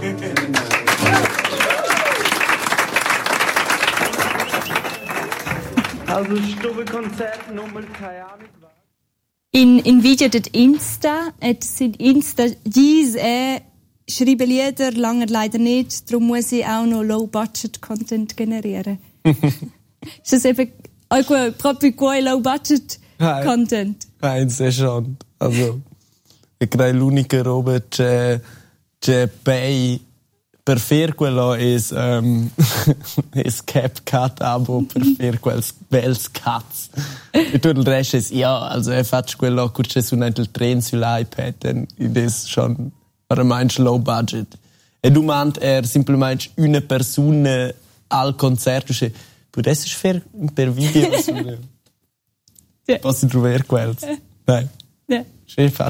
Also Stubbenkonzert Nummer keine Ahnung was. In Video det Insta, sind Insta dies schreibe Lieder, lange leider nicht, darum muss ich auch noch Low-Budget-Content generieren. Ist das eben proprio quei Low-Budget-Content? Nein, c'est schon. Also, l'unica roba c'è pay per fare quello es CapCut abo per fare quels bels cuts. E tutto il resto es also faccio quello che c'è su il treno sull'iPad ed es schon veramente low budget. E du meint semplicemente una persona al concerto che potessi fare per video su posso trovare quels. Nein. Ja. Schön